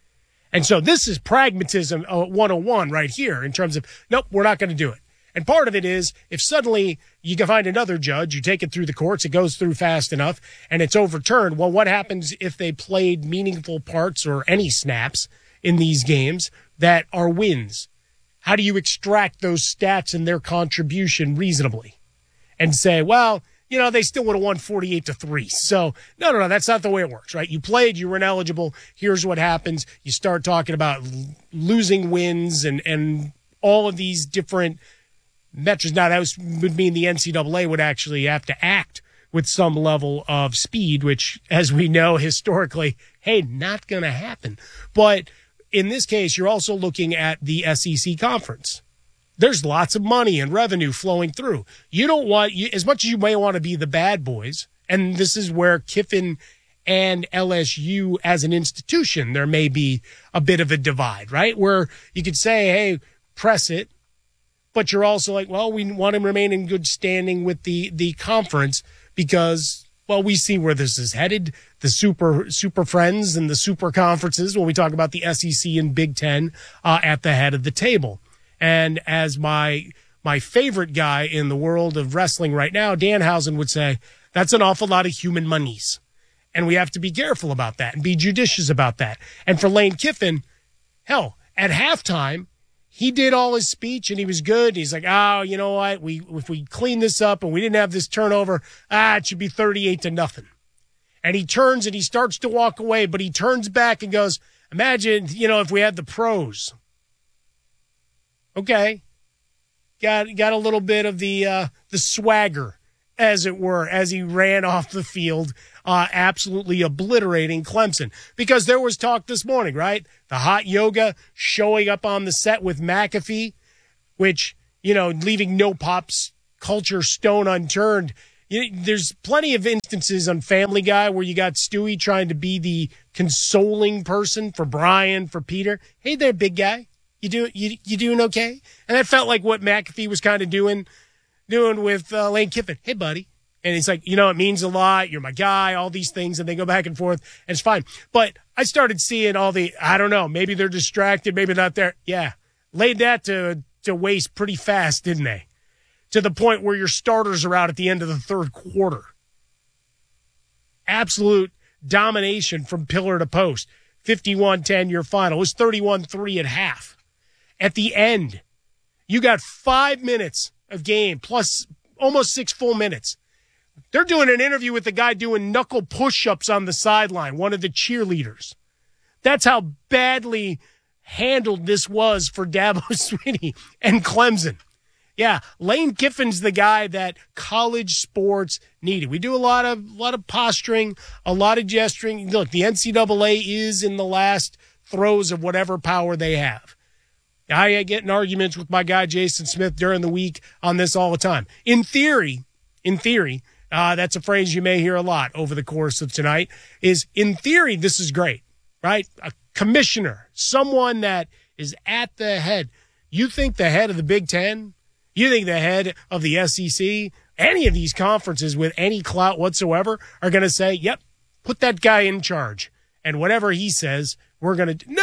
And so this is pragmatism 101 right here in terms of, nope, we're not going to do it. And part of it is if suddenly you can find another judge, you take it through the courts, it goes through fast enough, and it's overturned. Well, what happens if they played meaningful parts or any snaps in these games that are wins? How do you extract those stats and their contribution reasonably and say, well, they still would have won 48-3. So no, that's not the way it works, right? You played, you were ineligible. Here's what happens. You start talking about losing wins and all of these different metrics. Now that would mean the NCAA would actually have to act with some level of speed, which as we know historically, hey, not going to happen. But in this case, you're also looking at the SEC conference. There's lots of money and revenue flowing through. You don't want, as much as you may want to be the bad boys, and this is where Kiffin and LSU as an institution, there may be a bit of a divide, right? Where you could say, hey, press it, but you're also like, well, we want to remain in good standing with the conference because, well, we see where this is headed. The super friends and the super conferences, when we talk about the SEC and Big Ten at the head of the table. And as my favorite guy in the world of wrestling right now, Danhausen, would say, that's an awful lot of human monies. And we have to be careful about that and be judicious about that. And for Lane Kiffin, hell, at halftime, he did all his speech and he was good. He's like, oh, you know what? If we clean this up and we didn't have this turnover, it should be 38-0. And he turns and he starts to walk away, but he turns back and goes, imagine, if we had the pros. Okay. Got a little bit of the swagger, as it were, as he ran off the field, absolutely obliterating Clemson. Because there was talk this morning, right? The hot yoga showing up on the set with McAfee, which, leaving no pops culture stone unturned. There's plenty of instances on Family Guy where you got Stewie trying to be the consoling person for Brian, for Peter. Hey there, big guy. You doing okay? And that felt like what McAfee was kind of doing with Lane Kiffin. Hey, buddy. And he's like, it means a lot. You're my guy, all these things. And they go back and forth, and it's fine. But I started seeing all I don't know, maybe they're distracted, maybe not there. Yeah. Laid that to waste pretty fast, didn't they? To the point where your starters are out at the end of the third quarter. Absolute domination from pillar to post. 51-10 your final. It was 31-3 at half. At the end, you got 5 minutes of game plus almost 6 full minutes. They're doing an interview with the guy doing knuckle push-ups on the sideline, one of the cheerleaders. That's how badly handled this was for Dabo Swinney and Clemson. Yeah, Lane Kiffin's the guy that college sports needed. We do a lot of posturing, a lot of gesturing. Look, the NCAA is in the last throes of whatever power they have. I get in arguments with my guy Jason Smith during the week on this all the time. In theory, that's a phrase you may hear a lot over the course of tonight, is in theory, this is great, right? A commissioner, someone that is at the head. You think the head of the Big Ten? You think the head of the SEC, any of these conferences with any clout whatsoever are going to say, yep, put that guy in charge. And whatever he says, we're going to do.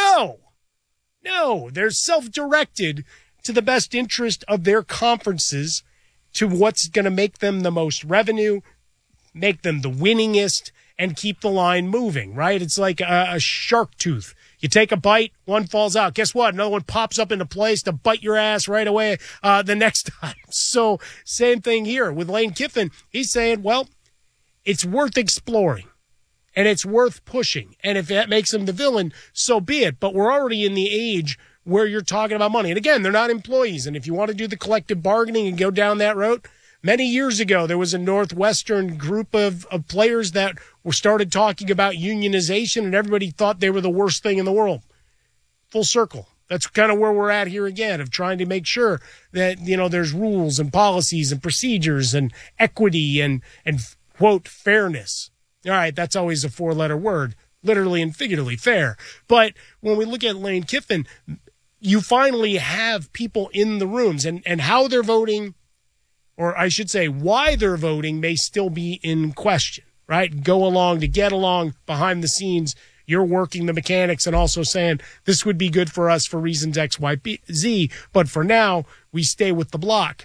No, they're self-directed to the best interest of their conferences, to what's going to make them the most revenue, make them the winningest, and keep the line moving, right? It's like a shark tooth. You take a bite, one falls out. Guess what? Another one pops up into place to bite your ass right away the next time. So same thing here with Lane Kiffin. He's saying, well, it's worth exploring and it's worth pushing. And if that makes him the villain, so be it. But we're already in the age where you're talking about money. And again, they're not employees. And if you want to do the collective bargaining and go down that road, many years ago, there was a Northwestern group of players that started talking about unionization, and everybody thought they were the worst thing in the world. Full circle. That's kind of where we're at here again, of trying to make sure that, there's rules and policies and procedures and equity and quote, fairness. All right, that's always a 4-letter word, literally and figuratively, fair. But when we look at Lane Kiffin, you finally have people in the rooms, and how they're voting, or I should say why they're voting, may still be in question, right? Go along to get along behind the scenes. You're working the mechanics and also saying this would be good for us for reasons X, Y, Z, but for now, we stay with the block.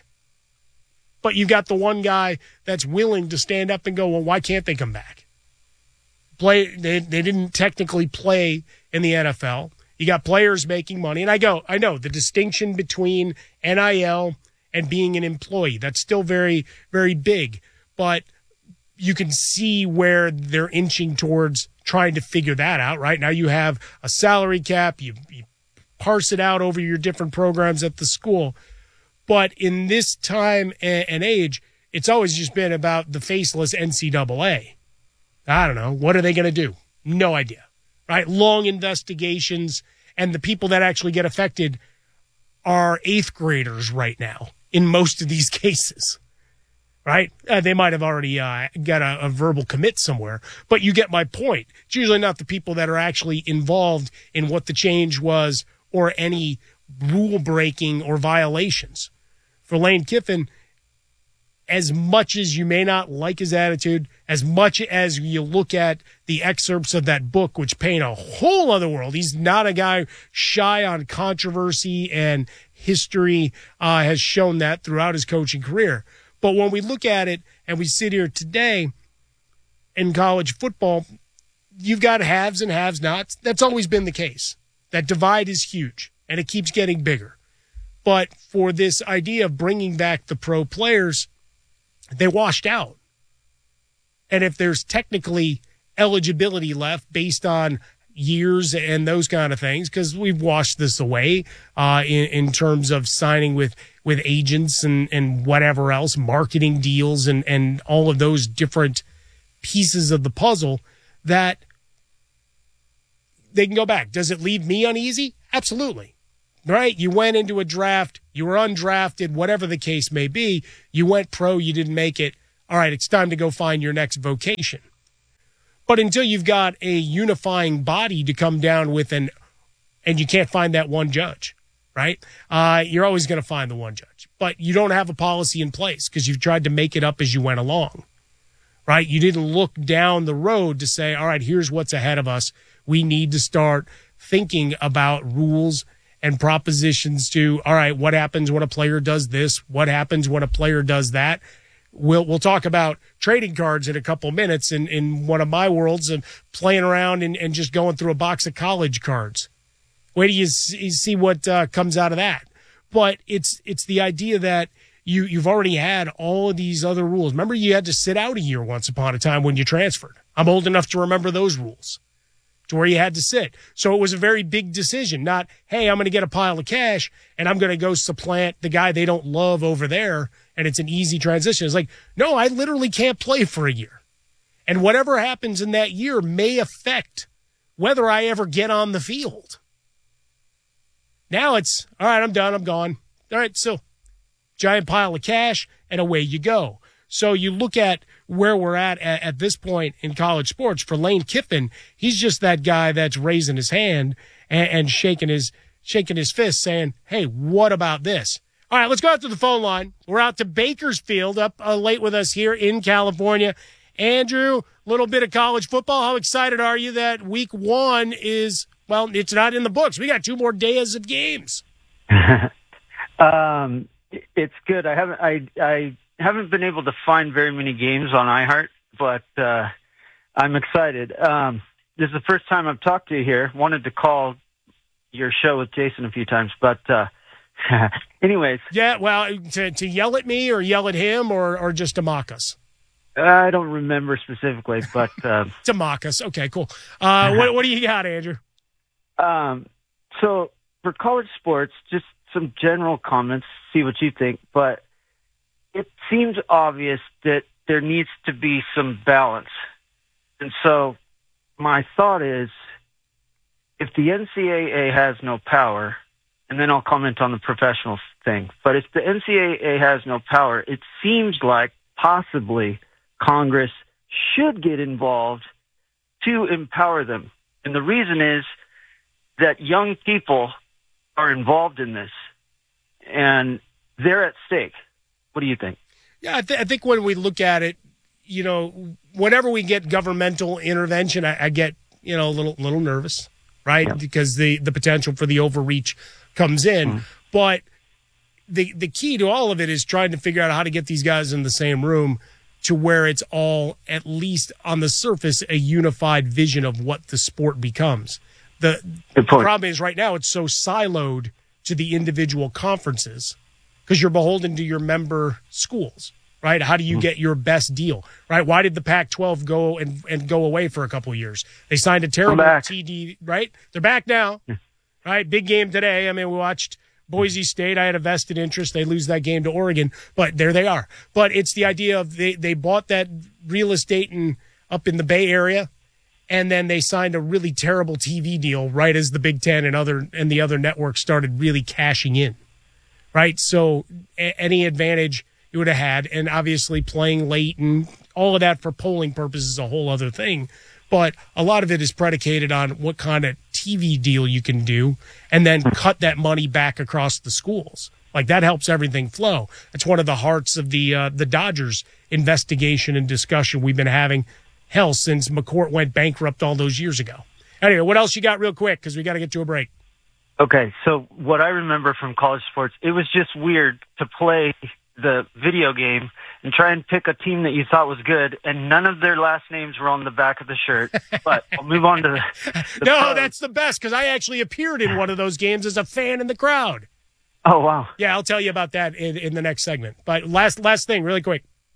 But you got the one guy that's willing to stand up and go, well, why can't they come back? They didn't technically play in the NFL. You got players making money. And I know the distinction between NIL and being an employee, that's still very, very big. But you can see where they're inching towards trying to figure that out, right? Now you have a salary cap. You parse it out over your different programs at the school. But in this time and age, it's always just been about the faceless NCAA. I don't know. What are they going to do? No idea, right? Long investigations, and the people that actually get affected are 8th graders right now in most of these cases, right? They might have already got a verbal commit somewhere, but you get my point. It's usually not the people that are actually involved in what the change was or any rule breaking or violations. For Lane Kiffin, as much as you may not like his attitude, as much as you look at the excerpts of that book, which paint a whole other world, he's not a guy shy on controversy, and history has shown that throughout his coaching career. But when we look at it and we sit here today in college football, you've got haves and have-nots. That's always been the case. That divide is huge, and it keeps getting bigger. But for this idea of bringing back the pro players, they washed out. And if there's technically eligibility left based on years and those kind of things, because we've washed this away in terms of signing with agents and whatever else, marketing deals and all of those different pieces of the puzzle that they can go back. Does it leave me uneasy? Absolutely. Right? You went into a draft, you were undrafted, whatever the case may be. You went pro, you didn't make it. All right, it's time to go find your next vocation. But until you've got a unifying body to come down with and you can't find that one judge, right? You're always going to find the one judge. But you don't have a policy in place because you've tried to make it up as you went along, right? You didn't look down the road to say, all right, here's what's ahead of us. We need to start thinking about rules and propositions to, all right, what happens when a player does this? What happens when a player does that? We'll talk about trading cards in a couple minutes in one of my worlds and playing around and just going through a box of college cards. Wait till you see what comes out of that. But it's the idea that you've already had all of these other rules. Remember, you had to sit out a year once upon a time when you transferred. I'm old enough to remember those rules, to where you had to sit. So it was a very big decision, not, hey, I'm going to get a pile of cash and I'm going to go supplant the guy they don't love over there and it's an easy transition. It's like, no, I literally can't play for a year. And whatever happens in that year may affect whether I ever get on the field. Now it's, all right, I'm done, I'm gone. All right, so giant pile of cash and away you go. So you look at where we're at this point in college sports. For Lane Kiffin, he's just that guy that's raising his hand and shaking his fist saying, hey, what about this? All right, let's go out to the phone line. We're out to Bakersfield, up late with us here in California. Andrew, a little bit of college football. How excited are you that week one is, well, it's not in the books. We got 2 more days of games. It's good. I haven't been able to find very many games on iHeart, but I'm excited. This is the first time I've talked to you here. Wanted to call your show with Jason a few times, but anyways. Yeah, well, to yell at me or yell at him or just to mock us? I don't remember specifically, but... to mock us. Okay, cool. What do you got, Andrew? So for college sports, just some general comments, see what you think, but it seems obvious that there needs to be some balance. And so my thought is, if the NCAA has no power, and then I'll comment on the professional thing, but if the NCAA has no power, it seems like possibly Congress should get involved to empower them. And the reason is that young people are involved in this, and they're at stake. What do you think? Yeah, I think when we look at it, you know, whenever we get governmental intervention, I get, you know, a little nervous, right? Yeah. Because the potential for the overreach comes in. Mm-hmm. But the key to all of it is trying to figure out how to get these guys in the same room to where it's all, at least on the surface, a unified vision of what the sport becomes. The problem is right now it's so siloed to the individual conferences because you're beholden to your member schools, right? How do you get your best deal, right? Why did the Pac-12 go and go away for a couple of years? They signed a terrible TD, right? They're back now, right? Big game today. I mean, we watched Boise State. I had a vested interest. They lose that game to Oregon, but there they are. But it's the idea of they bought that real estate up in the Bay Area, and then they signed a really terrible TV deal right as the Big Ten and the other networks started really cashing in, right? So any advantage you would have had, and obviously playing late and all of that for polling purposes is a whole other thing. But a lot of it is predicated on what kind of TV deal you can do and then cut that money back across the schools. Like that helps everything flow. That's one of the hearts of the Dodgers investigation and discussion we've been having, hell, since McCourt went bankrupt all those years ago. Anyway, what else you got real quick? Because we got to get to a break. Okay, so what I remember from college sports, it was just weird to play the video game and try and pick a team that you thought was good, and none of their last names were on the back of the shirt. But I'll move on to the No, pros. That's the best, because I actually appeared in one of those games as a fan in the crowd. Oh, wow. Yeah, I'll tell you about that in the next segment. But last thing, really quick.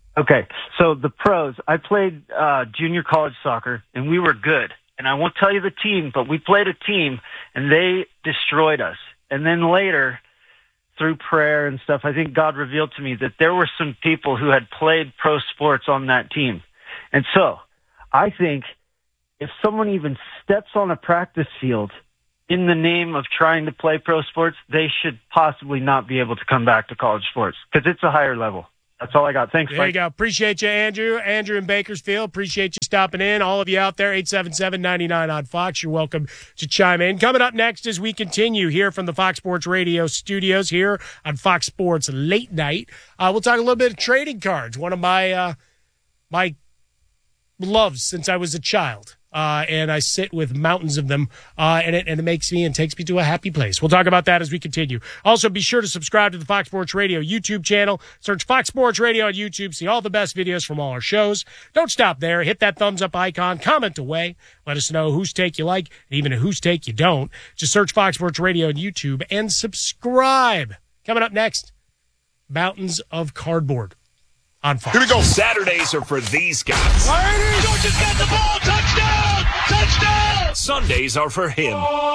Okay, so the pros. I played junior college soccer, and we were good. And I won't tell you the team, but we played a team, and they destroyed us. And then later, through prayer and stuff, I think God revealed to me that there were some people who had played pro sports on that team. And so I think if someone even steps on a practice field in the name of trying to play pro sports, they should possibly not be able to come back to college sports because it's a higher level. That's all I got. Thanks, There Mike. you go. Appreciate you, Andrew. Andrew in Bakersfield. Appreciate you stopping in. All of you out there, 877-99 on Fox. You're welcome to chime in. Coming up next as we continue here from the Fox Sports Radio studios here on Fox Sports Late Night, we'll talk a little bit of trading cards. One of my my loves since I was a child. And I sit with mountains of them, and it makes me and takes me to a happy place. We'll talk about that as we continue. Also, be sure to subscribe to the Fox Sports Radio YouTube channel. Search Fox Sports Radio on YouTube. See all the best videos from all our shows. Don't stop there. Hit that thumbs up icon. Comment away. Let us know whose take you like, and even whose take you don't. Just search Fox Sports Radio on YouTube and subscribe. Coming up next, Mountains of Cardboard on Fox. Here we go. Saturdays are for these guys. Georgia's got the ball. Touchdown! Touchdown! Sundays are for him.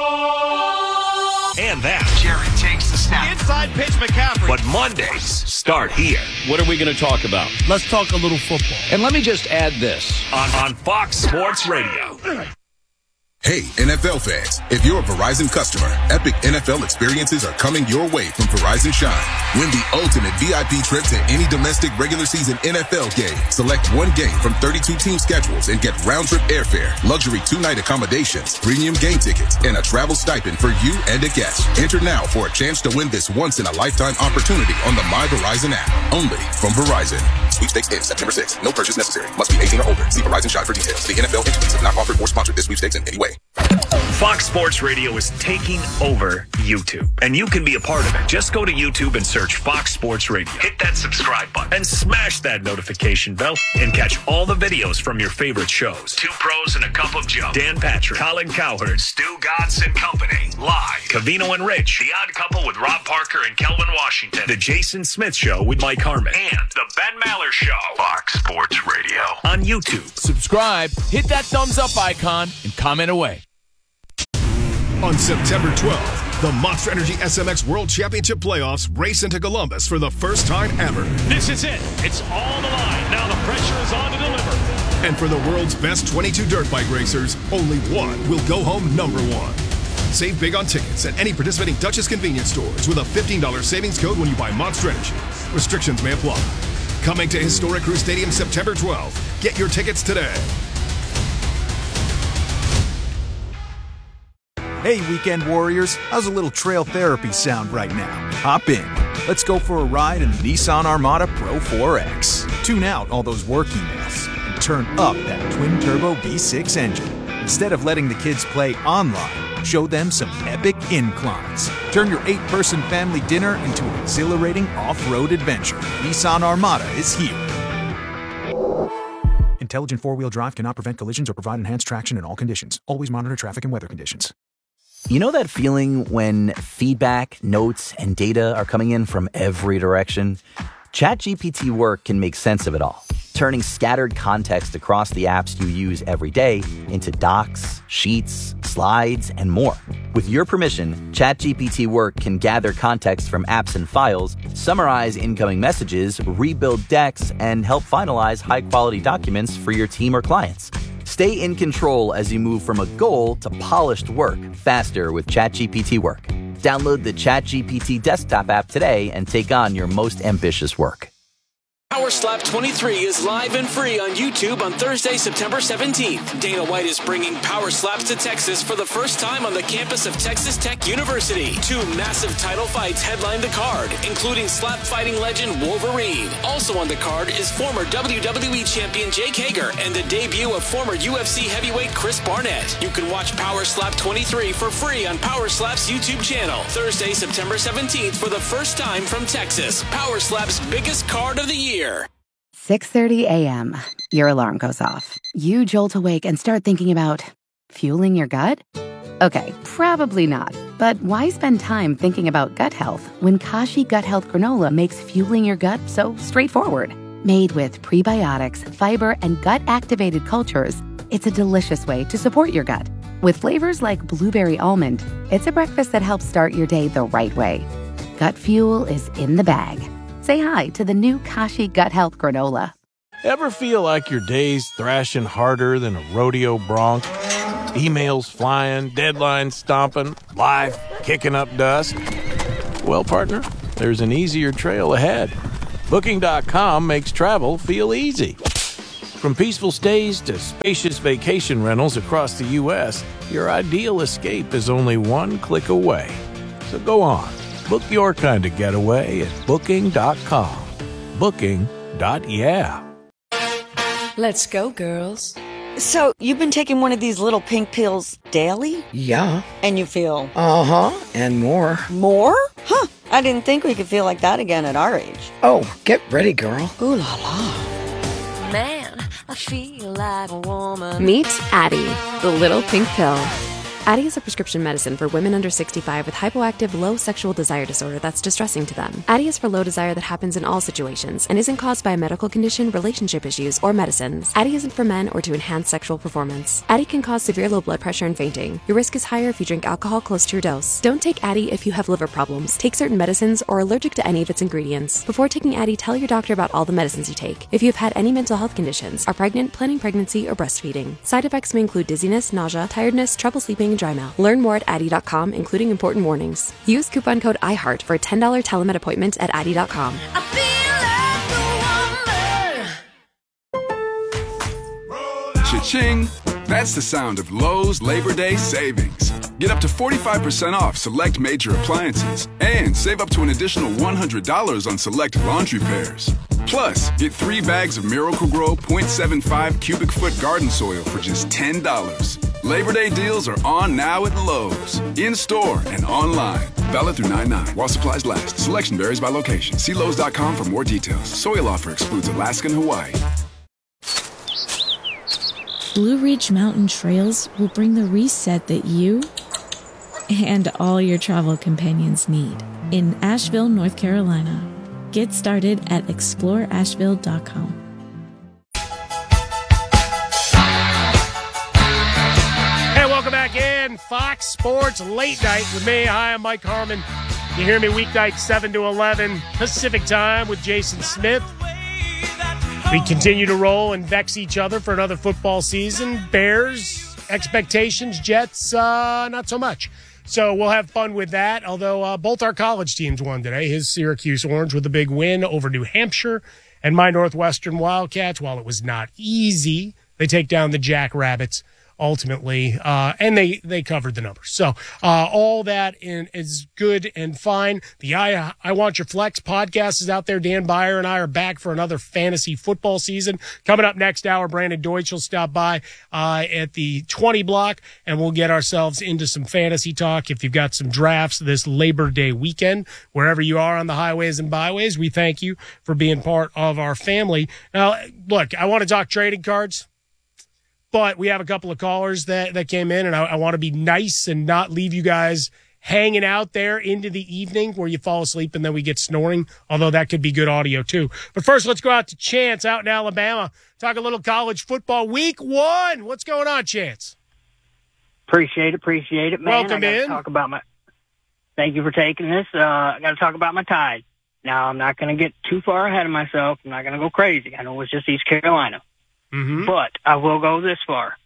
And that. Jared takes the snap. Inside pitch, McCaffrey. But Mondays start here. What are we going to talk about? Let's talk a little football. And let me just add this. On Fox Sports Radio. Hey, NFL fans, if you're a Verizon customer, epic NFL experiences are coming your way from Verizon Shine. Win the ultimate VIP trip to any domestic regular season NFL game. Select one game from 32 team schedules and get round-trip airfare, luxury 2-night accommodations, premium game tickets, and a travel stipend for you and a guest. Enter now for a chance to win this once-in-a-lifetime opportunity on the My Verizon app. Only from Verizon. Sweepstakes ends September 6th. No purchase necessary. Must be 18 or older. See Verizon Shine for details. The NFL entities have not offered or sponsored this sweepstakes in any way. Fox Sports Radio is taking over YouTube, and you can be a part of it. Just go to YouTube and search Fox Sports Radio. Hit that subscribe button and smash that notification bell and catch all the videos from your favorite shows. Two Pros and a Cup of Joe. Dan Patrick, Colin Cowherd, Stu Godson Company. Live. Cavino and Rich. The Odd Couple with Rob Parker and Kelvin Washington. The Jason Smith Show with Mike Harmon. And The Ben Maller Show. Fox Sports Radio. On YouTube. Subscribe, hit that thumbs up icon, and comment away. On September 12th, the Monster Energy SMX World Championship Playoffs race into Columbus for the first time ever. This is it. It's all on the line. Now the pressure is on to deliver. And for the world's best 22 dirt bike racers, only one will go home number one. Save big on tickets at any participating Dutchess convenience stores with a $15 savings code when you buy Monster Energy. Restrictions may apply. Coming to Historic Crew Stadium September 12th. Get your tickets today. Hey, weekend warriors, how's a little trail therapy sound right now? Hop in. Let's go for a ride in the Nissan Armada Pro 4X. Tune out all those work emails and turn up that twin-turbo V6 engine. Instead of letting the kids play online, show them some epic inclines. Turn your 8-person family dinner into an exhilarating off-road adventure. Nissan Armada is here. Intelligent four-wheel drive cannot prevent collisions or provide enhanced traction in all conditions. Always monitor traffic and weather conditions. You know that feeling when feedback, notes, and data are coming in from every direction? ChatGPT Work can make sense of it all, turning scattered context across the apps you use every day into docs, sheets, slides, and more. With your permission, ChatGPT Work can gather context from apps and files, summarize incoming messages, rebuild decks, and help finalize high-quality documents for your team or clients. Stay in control as you move from a goal to polished work faster with ChatGPT Work. Download the ChatGPT desktop app today and take on your most ambitious work. Power Slap 23 is live and free on YouTube on Thursday, September 17th. Dana White is bringing Power Slaps to Texas for the first time on the campus of Texas Tech University. Two massive title fights headline the card, including slap fighting legend Wolverine. Also on the card is former WWE champion Jake Hager and the debut of former UFC heavyweight Chris Barnett. You can watch Power Slap 23 for free on Power Slap's YouTube channel. Thursday, September 17th for the first time from Texas. Power Slap's biggest card of the year. 6:30 a.m. Your alarm goes off. You jolt awake and start thinking about fueling your gut? Okay, probably not. But why spend time thinking about gut health when Kashi Gut Health Granola makes fueling your gut so straightforward? Made with prebiotics, fiber, and gut-activated cultures, it's a delicious way to support your gut. With flavors like blueberry almond, it's a breakfast that helps start your day the right way. Gut Fuel is in the bag. Say hi to the new Kashi Gut Health Granola. Ever feel like your day's thrashing harder than a rodeo bronc? Emails flying, deadlines stomping, life kicking up dust? Well, partner, there's an easier trail ahead. Booking.com makes travel feel easy. From peaceful stays to spacious vacation rentals across the U.S., your ideal escape is only one click away. So go on, book your kind of getaway at Booking.com. Booking.yeah. Let's go, girls. So, you've been taking one of these little pink pills daily? Yeah. And you feel? Uh-huh, and more. More? Huh. I didn't think we could feel like that again at our age. Oh, get ready, girl. Ooh la la. Man, I feel like a woman. Meet Addie, the little pink pill. Addie is a prescription medicine for women under 65 with hypoactive low sexual desire disorder that's distressing to them. Addie is for low desire that happens in all situations and isn't caused by a medical condition, relationship issues, or medicines. Addie isn't for men or to enhance sexual performance. Addie can cause severe low blood pressure and fainting. Your risk is higher if you drink alcohol close to your dose. Don't take Addie if you have liver problems, take certain medicines, or are allergic to any of its ingredients. Before taking Addie, tell your doctor about all the medicines you take. If you have had any mental health conditions, are pregnant, planning pregnancy, or breastfeeding. Side effects may include dizziness, nausea, tiredness, trouble sleeping, and dry mouth. Learn more at Addie.com, including important warnings. Use coupon code IHEART for a $10 telemed appointment at Addie.com. Cha-ching! That's the sound of Lowe's Labor Day savings. Get up to 45% off select major appliances and save up to an additional $100 on select laundry pairs. Plus, get 3 bags of Miracle-Gro 0.75 cubic foot garden soil for just $10. Labor Day deals are on now at Lowe's, in-store and online. Valid through 9/9 while supplies last. Selection varies by location. See Lowe's.com for more details. Soil offer excludes Alaska and Hawaii. Blue Ridge Mountain Trails will bring the reset that you and all your travel companions need in Asheville, North Carolina. Get started at exploreasheville.com. Hey, welcome back in. Fox Sports Late Night with me. Hi, I'm Mike Harmon. You hear me weeknight 7 to 11 Pacific Time with Jason Smith. We continue to roll and vex each other for another football season. Bears, expectations, Jets, not so much. So we'll have fun with that, although both our college teams won today. His Syracuse Orange with a big win over New Hampshire, and my Northwestern Wildcats, while it was not easy, they take down the Jackrabbits ultimately, and they covered the numbers. So all that is good and fine. The I Want Your Flex podcast is out there. Dan Beyer and I are back for another fantasy football season. Coming up next hour, Brandon Deutsch will stop by at the 20 block, and we'll get ourselves into some fantasy talk. If you've got some drafts this Labor Day weekend, wherever you are on the highways and byways, we thank you for being part of our family. Now, look, I want to talk trading cards, but we have a couple of callers that came in, and I want to be nice and not leave you guys hanging out there into the evening where you fall asleep and then we get snoring, although that could be good audio too. But first, let's go out to Chance out in Alabama. Talk a little college football. Week 1. What's going on, Chance? Appreciate it, man. Welcome in. Thank you for taking this. I got to talk about my Tide. Now, I'm not going to get too far ahead of myself. I'm not going to go crazy. I know it's just East Carolina. Mm-hmm. But I will go this far.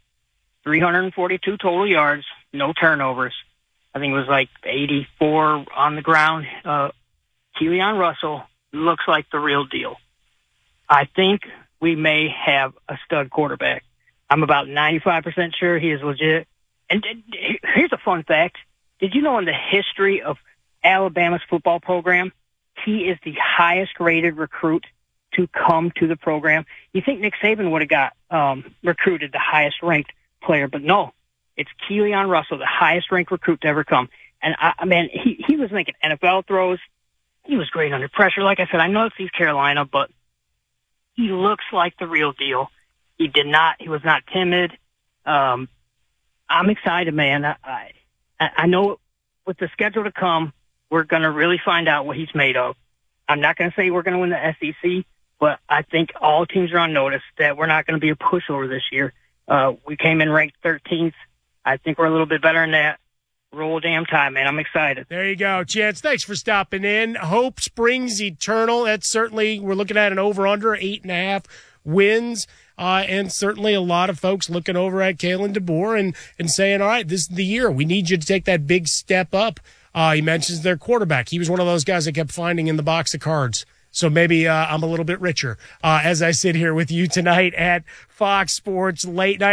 342 total yards, no turnovers. I think it was like 84 on the ground. Keelan Russell looks like the real deal. I think we may have a stud quarterback. I'm about 95% sure he is legit. And here's a fun fact. Did you know in the history of Alabama's football program, he is the highest rated recruit to come to the program? You think Nick Saban would have got recruited the highest ranked player, but no, it's Keelan Russell, the highest ranked recruit to ever come. And he was making NFL throws. He was great under pressure. Like I said, I know it's East Carolina, but he looks like the real deal. He was not timid. I'm excited, man. I know with the schedule to come, we're going to really find out what he's made of. I'm not going to say we're going to win the SEC, But I think all teams are on notice that we're not going to be a pushover this year. We came in ranked 13th. I think we're a little bit better than that. Roll damn time, man. I'm excited. There you go, Chance. Thanks for stopping in. Hope springs eternal. That's certainly, we're looking at an over-under 8.5 wins. And certainly a lot of folks looking over at Kalen DeBoer and saying, all right, this is the year. We need you to take that big step up. He mentions their quarterback. He was one of those guys I kept finding in the box of cards. So maybe I'm a little bit richer as I sit here with you tonight at Fox Sports Late Night.